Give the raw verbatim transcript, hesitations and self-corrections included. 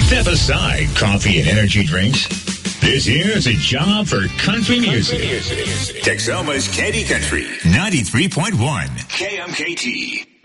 Step aside coffee and energy drinks. This here's a job for country music. Texoma's Candy Country, ninety-three point one K M K T.